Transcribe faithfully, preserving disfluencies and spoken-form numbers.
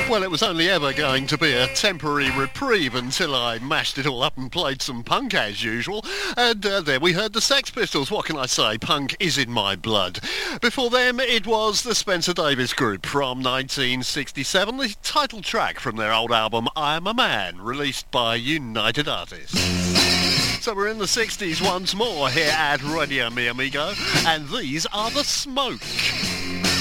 Well, it was only ever going to be a temporary reprieve until I mashed it all up and played some punk as usual. And uh, there we heard the Sex Pistols. What can I say? Punk is in my blood. Before them, it was the Spencer Davis Group from nineteen sixty-seven, the title track from their old album I Am a Man, released by United Artists. So we're in the sixties once more here at Radio Mi Amigo, and these are The Smoke.